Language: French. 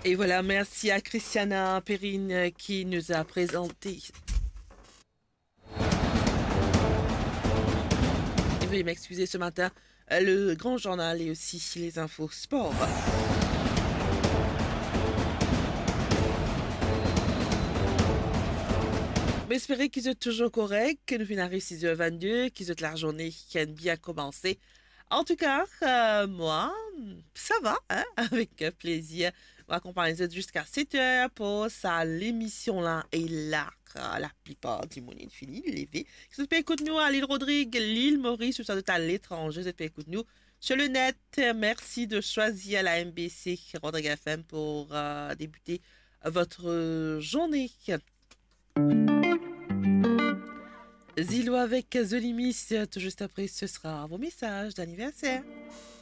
Et voilà, merci à Christiana Perrine qui nous a présenté. Et veuillez m'excuser ce matin, le grand journal et aussi les infos sport. Mais espérez qu'ils sont toujours corrects, que nous finirons 6h22, qu'ils ont la journée qui a bien commencé. En tout cas, moi, ça va, hein, avec plaisir. On va accompagner jusqu'à 7h pour ça. L'émission là est là. La plupart du monde est fini, levé. Si vous écoutez nous à l'île Rodrigue, l'île Maurice, ou ça doit être à l'étranger, vous écoutez nous sur le net. Merci de choisir la MBC Rodrigue FM pour débuter votre journée. Zilo avec The Limits, tout juste après, ce sera vos messages d'anniversaire.